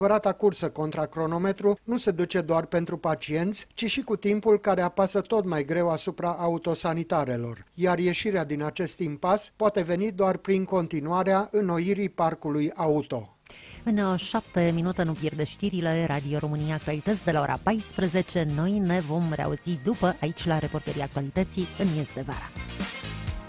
Adevărata cursă contra cronometru nu se duce doar pentru pacienți, ci și cu timpul care apasă tot mai greu asupra autosanitarelor, iar ieșirea din acest impas poate veni doar prin continuarea înnoirii parcului auto. În 7 minute nu pierde știrile Radio România Actualități de la ora 14. Noi ne vom reauzi după aici la Reporterii Actualității în Miez de Vara.